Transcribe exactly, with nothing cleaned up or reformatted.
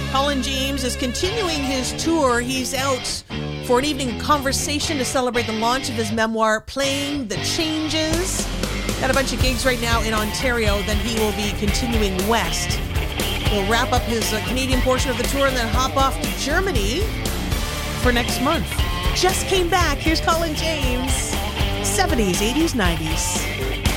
Colin James is continuing his tour. He's out for an evening conversation to celebrate the launch of his memoir, Playing the Changes. Got a bunch of gigs right now in Ontario. Then he will be continuing west. He'll wrap up his uh, Canadian portion of the tour and then hop off to Germany for next month. Just came back. Here's Colin James. seventies, eighties, nineties.